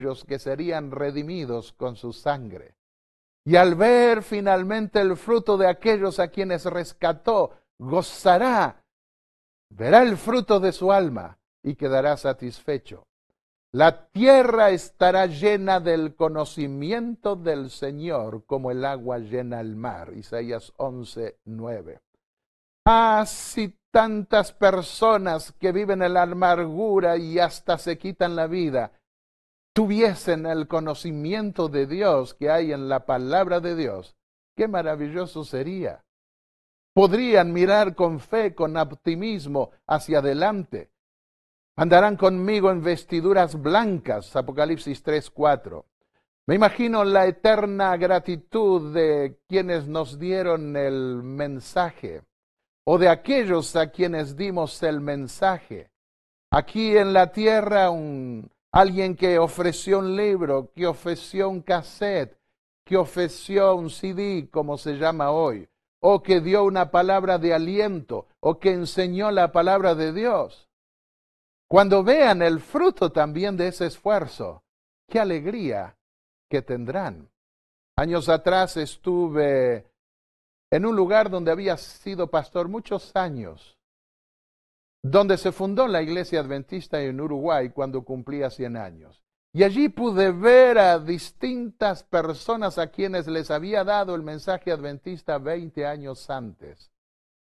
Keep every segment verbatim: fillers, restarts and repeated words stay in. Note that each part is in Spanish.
aquellos que serían redimidos con su sangre. Y al ver finalmente el fruto de aquellos a quienes rescató, gozará, verá el fruto de su alma y quedará satisfecho. La tierra estará llena del conocimiento del Señor, como el agua llena el mar. Isaías once, nueve. Ah, si tantas personas que viven en la amargura y hasta se quitan la vida, tuviesen el conocimiento de Dios que hay en la palabra de Dios, qué maravilloso sería. Podrían mirar con fe, con optimismo hacia adelante. Andarán conmigo en vestiduras blancas, Apocalipsis tres, cuatro. Me imagino la eterna gratitud de quienes nos dieron el mensaje, o de aquellos a quienes dimos el mensaje. Aquí en la tierra, un, alguien que ofreció un libro, que ofreció un cassette, que ofreció un C D, como se llama hoy, o que dio una palabra de aliento, o que enseñó la palabra de Dios. Cuando vean el fruto también de ese esfuerzo, qué alegría que tendrán. Años atrás estuve en un lugar donde había sido pastor muchos años, donde se fundó la Iglesia Adventista en Uruguay cuando cumplía cien años. Y allí pude ver a distintas personas a quienes les había dado el mensaje adventista veinte años antes.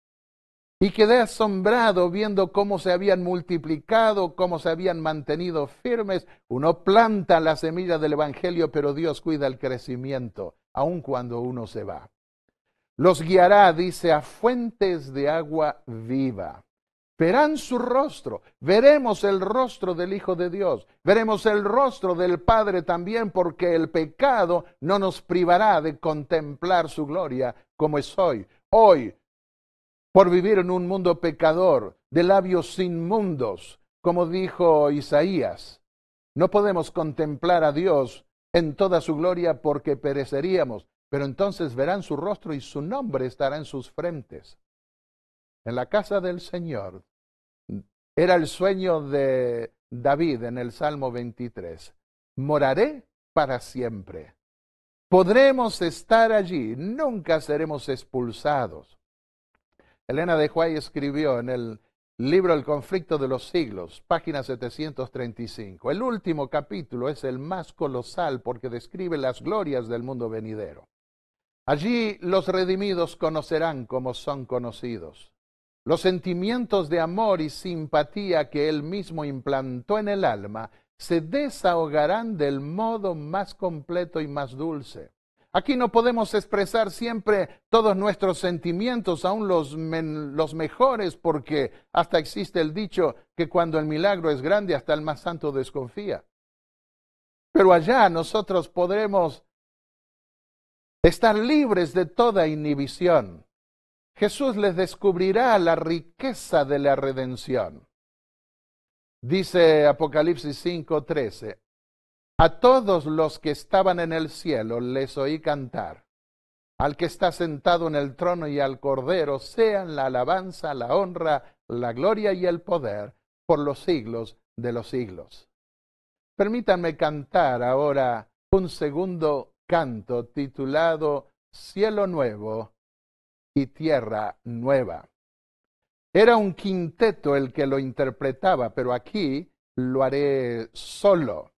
Y quedé asombrado viendo cómo se habían multiplicado, cómo se habían mantenido firmes. Uno planta la semilla del Evangelio, pero Dios cuida el crecimiento, aun cuando uno se va. Los guiará, dice, a fuentes de agua viva. Verán su rostro, veremos el rostro del Hijo de Dios, veremos el rostro del Padre también, porque el pecado no nos privará de contemplar su gloria como es hoy. Hoy, por vivir en un mundo pecador, de labios inmundos, como dijo Isaías, no podemos contemplar a Dios en toda su gloria porque pereceríamos, pero entonces verán su rostro y su nombre estará en sus frentes. En la casa del Señor era el sueño de David en el Salmo veintitrés. Moraré para siempre. Podremos estar allí, nunca seremos expulsados. Elena de White escribió en el libro El conflicto de los siglos, página setecientos treinta y cinco. El último capítulo es el más colosal porque describe las glorias del mundo venidero. Allí los redimidos conocerán como son conocidos. Los sentimientos de amor y simpatía que Él mismo implantó en el alma se desahogarán del modo más completo y más dulce. Aquí no podemos expresar siempre todos nuestros sentimientos, aun los, men, los mejores, porque hasta existe el dicho que cuando el milagro es grande, hasta el más santo desconfía. Pero allá nosotros podremos estar libres de toda inhibición. Jesús les descubrirá la riqueza de la redención. Dice Apocalipsis cinco, trece. A todos los que estaban en el cielo les oí cantar. Al que está sentado en el trono y al Cordero sean la alabanza, la honra, la gloria y el poder por los siglos de los siglos. Permítanme cantar ahora un segundo canto titulado Cielo Nuevo y Tierra Nueva. Era un quinteto el que lo interpretaba, pero aquí lo haré solo.